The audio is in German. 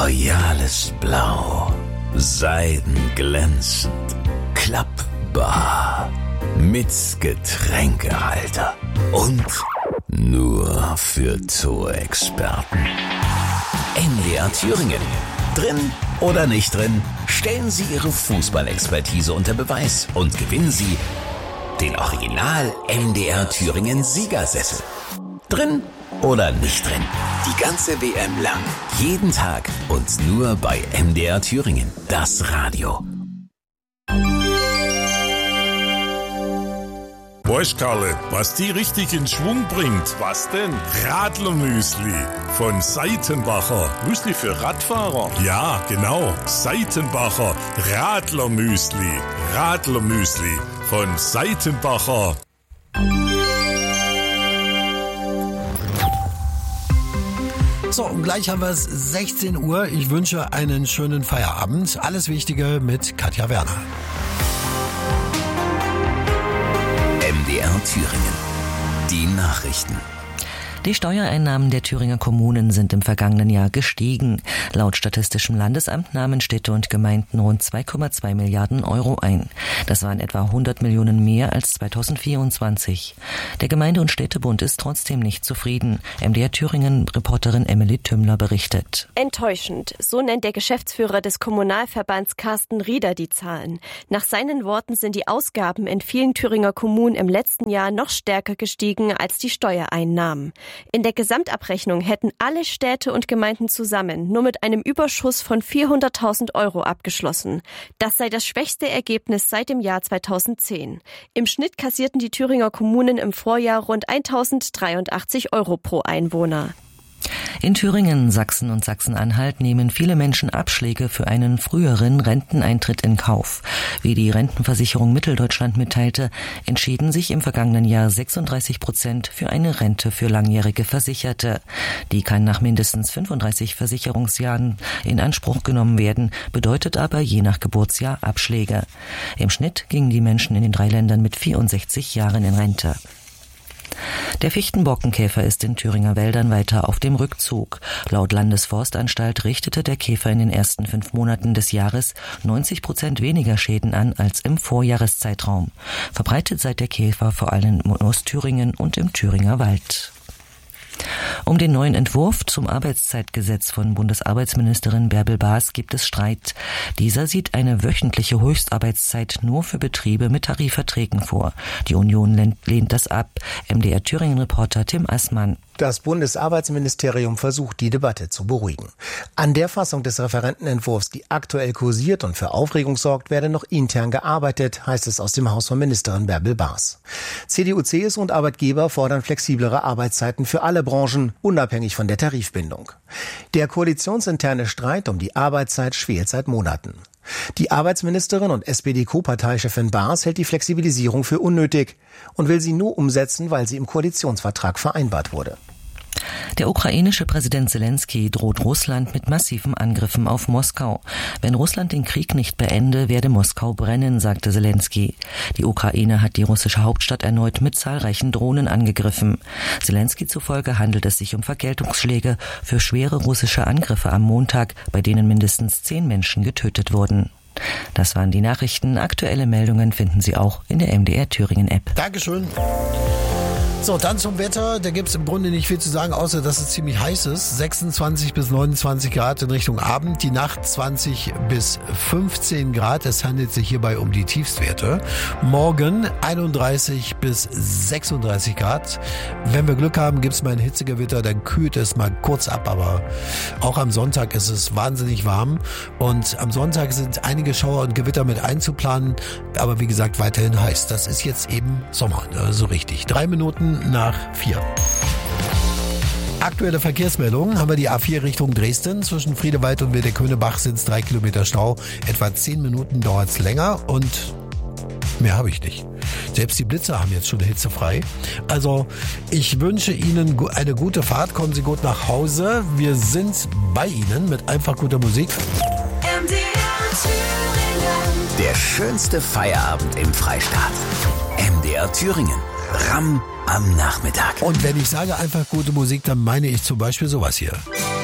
royales Blau, seidenglänzend, klappbar, mit Getränkehalter und nur für Zoo-Experten. MDR Thüringen. Drin oder nicht drin, stellen Sie Ihre Fußballexpertise unter Beweis und gewinnen Sie den Original MDR Thüringen Siegersessel. Drin oder nicht drin, die ganze WM lang, jeden Tag und nur bei MDR Thüringen, das Radio. Weißt Karle, was die richtig in Schwung bringt? Was denn? Radlermüsli von Seitenbacher. Müsli für Radfahrer? Ja, genau. Seitenbacher Radlermüsli. Radlermüsli von Seitenbacher. So, und gleich haben wir es 16 Uhr. Ich wünsche einen schönen Feierabend. Alles Wichtige mit Katja Werner. MDR Thüringen. Die Nachrichten. Die Steuereinnahmen der Thüringer Kommunen sind im vergangenen Jahr gestiegen. Laut Statistischem Landesamt nahmen Städte und Gemeinden rund 2,2 Milliarden Euro ein. Das waren etwa 100 Millionen mehr als 2024. Der Gemeinde- und Städtebund ist trotzdem nicht zufrieden. MDR Thüringen-Reporterin Emily Tümmler berichtet. Enttäuschend, so nennt der Geschäftsführer des Kommunalverbands Carsten Rieder die Zahlen. Nach seinen Worten sind die Ausgaben in vielen Thüringer Kommunen im letzten Jahr noch stärker gestiegen als die Steuereinnahmen. In der Gesamtabrechnung hätten alle Städte und Gemeinden zusammen nur mit einem Überschuss von 400.000 Euro abgeschlossen. Das sei das schwächste Ergebnis seit dem Jahr 2010. Im Schnitt kassierten die Thüringer Kommunen im Vorjahr rund 1.083 Euro pro Einwohner. In Thüringen, Sachsen und Sachsen-Anhalt nehmen viele Menschen Abschläge für einen früheren Renteneintritt in Kauf. Wie die Rentenversicherung Mitteldeutschland mitteilte, entschieden sich im vergangenen Jahr 36% für eine Rente für langjährige Versicherte. Die kann nach mindestens 35 Versicherungsjahren in Anspruch genommen werden, bedeutet aber je nach Geburtsjahr Abschläge. Im Schnitt gingen die Menschen in den 3 Ländern mit 64 Jahren in Rente. Der Fichtenborkenkäfer ist in Thüringer Wäldern weiter auf dem Rückzug. Laut Landesforstanstalt richtete der Käfer in den ersten 5 Monaten des Jahres 90% weniger Schäden an als im Vorjahreszeitraum. Verbreitet sei der Käfer vor allem in Ostthüringen und im Thüringer Wald. Um den neuen Entwurf zum Arbeitszeitgesetz von Bundesarbeitsministerin Bärbel Baas gibt es Streit. Dieser sieht eine wöchentliche Höchstarbeitszeit nur für Betriebe mit Tarifverträgen vor. Die Union lehnt das ab. MDR Thüringen-Reporter Tim Assmann. Das Bundesarbeitsministerium versucht, die Debatte zu beruhigen. An der Fassung des Referentenentwurfs, die aktuell kursiert und für Aufregung sorgt, werde noch intern gearbeitet, heißt es aus dem Haus von Ministerin Bärbel Baas. CDU, CSU und Arbeitgeber fordern flexiblere Arbeitszeiten für alle Branchen, unabhängig von der Tarifbindung. Der koalitionsinterne Streit um die Arbeitszeit schwelt seit Monaten. Die Arbeitsministerin und SPD-Co-Parteichefin Baas hält die Flexibilisierung für unnötig und will sie nur umsetzen, weil sie im Koalitionsvertrag vereinbart wurde. Der ukrainische Präsident Zelensky droht Russland mit massiven Angriffen auf Moskau. Wenn Russland den Krieg nicht beende, werde Moskau brennen, sagte Zelensky. Die Ukraine hat die russische Hauptstadt erneut mit zahlreichen Drohnen angegriffen. Zelensky zufolge handelt es sich um Vergeltungsschläge für schwere russische Angriffe am Montag, bei denen mindestens 10 Menschen getötet wurden. Das waren die Nachrichten. Aktuelle Meldungen finden Sie auch in der MDR Thüringen App. Dankeschön. So, dann zum Wetter. Da gibt's im Grunde nicht viel zu sagen, außer dass es ziemlich heiß ist. 26 bis 29 Grad in Richtung Abend, die Nacht 20 bis 15 Grad. Es handelt sich hierbei um die Tiefstwerte. Morgen 31 bis 36 Grad. Wenn wir Glück haben, gibt's mal ein Hitzegewitter, dann kühlt es mal kurz ab. Aber auch am Sonntag ist es wahnsinnig warm. Und am Sonntag sind einige Schauer und Gewitter mit einzuplanen. Aber wie gesagt, weiterhin heiß. Das ist jetzt eben Sommer, so richtig. 3 Minuten nach 4. Aktuelle Verkehrsmeldungen haben wir die A4 Richtung Dresden. Zwischen Friedewald und Wildeköhnebach sind es 3 Kilometer Stau. Etwa 10 Minuten dauert es länger und mehr habe ich nicht. Selbst die Blitzer haben jetzt schon hitzefrei. Also ich wünsche Ihnen eine gute Fahrt. Kommen Sie gut nach Hause. Wir sind bei Ihnen mit einfach guter Musik. Der schönste Feierabend im Freistaat. MDR Thüringen. Ramm am Nachmittag. Und wenn ich sage einfach gute Musik, dann meine ich zum Beispiel sowas hier.